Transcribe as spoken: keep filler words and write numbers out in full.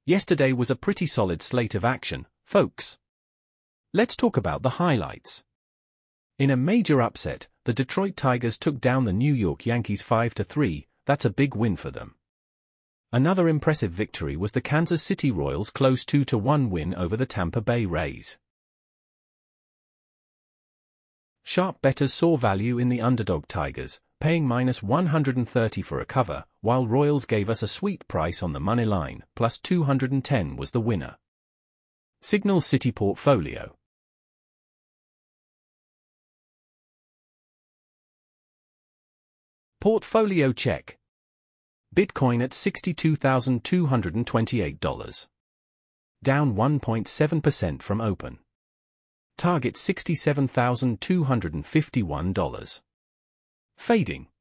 Yesterday was a pretty solid slate of action, folks. Let's talk about the highlights. In a major upset, the Detroit Tigers took down the New York Yankees five to three, that's a big win for them. Another impressive victory was the Kansas City Royals' close two to one win over the Tampa Bay Rays. Sharp bettors saw value in the underdog Tigers, paying minus one hundred thirty for a cover, while Royals gave us a sweet price on the money line, plus two hundred ten was the winner. Signal City Portfolio. Portfolio check. Bitcoin at sixty-two thousand two hundred twenty-eight dollars. Down one point seven percent from open. Target sixty-seven thousand two hundred fifty-one dollars. Fading.